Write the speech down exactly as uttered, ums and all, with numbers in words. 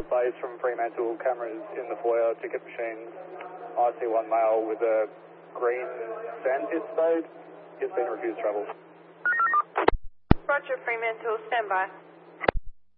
displays from Fremantle, cameras in the foyer, ticket machines. I C one male with a green sandpit spade. He's been refused travel. Roger, Fremantle, stand by.